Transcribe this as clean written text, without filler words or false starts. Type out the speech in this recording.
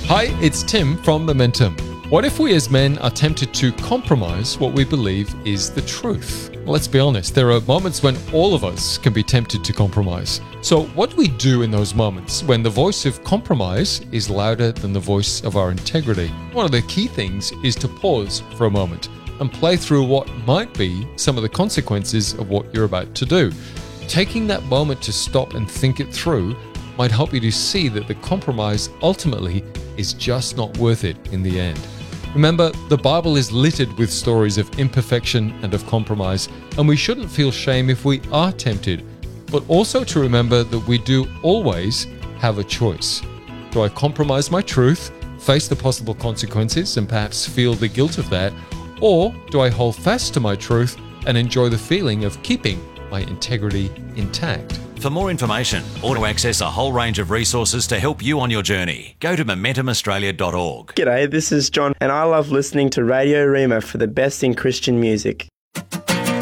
Hi, it's Tim from Momentum. What if we as men are tempted to compromise what we believe is the truth? Let's be honest, there are moments when all of us can be tempted to compromise. So what do we do in those moments when the voice of compromise is louder than the voice of our integrity? One of the key things is to pause for a moment and play through what might be some of the consequences of what you're about to do. Taking that moment to stop and think it through might help you to see that the compromise ultimately is just not worth it in the end. Remember, the Bible is littered with stories of imperfection and of compromise, and we shouldn't feel shame if we are tempted, but also to remember that we do always have a choice. Do I compromise my truth, face the possible consequences, and perhaps feel the guilt of that, or do I hold fast to my truth and enjoy the feeling of keeping my integrity intact? For more information or to access a whole range of resources to help you on your journey, go to MomentumAustralia.org. G'day, this is John, and I love listening to Radio Rima for the best in Christian music.